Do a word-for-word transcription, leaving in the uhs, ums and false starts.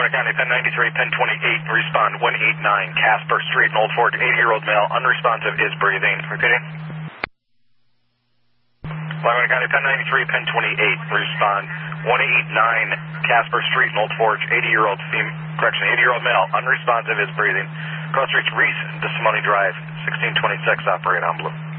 Lackawanna County, pen ninety-three, pen twenty-eight, respond one eighty-nine, Casper Street, in Old Fort, eighty-year-old male, unresponsive, is breathing. Repeating. Lackawanna County, pen ninety-three, pen twenty-eight, respond one eighty-nine, Casper Street, in Old Forge, eighty-year-old female, correction, eighty-year-old male, unresponsive, is breathing. Cross Streets, Reese, DeSimone Drive, sixteen twenty-six, operate on blue.